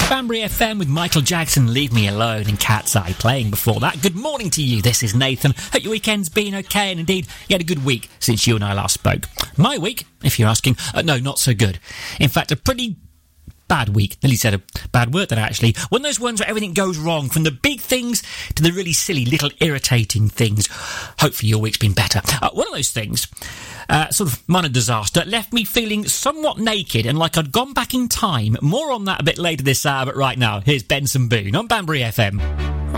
Banbury FM with Michael Jackson, Leave Me Alone, and Cat's Eye playing before that. Good morning to you, this is Nathan. Hope your weekend's been okay, and indeed, you had a good week since you and I last spoke. My week, if you're asking, no, not so good. In fact, a pretty bad week. Nearly said a bad word there, actually. One of those ones where everything goes wrong, from the big things to the really silly, little irritating things. Hopefully your week's been better. One of those things, sort of minor disaster, left me feeling somewhat naked and like I'd gone back in time. More on that a bit later this hour, but right now, here's Benson Boone on Banbury FM.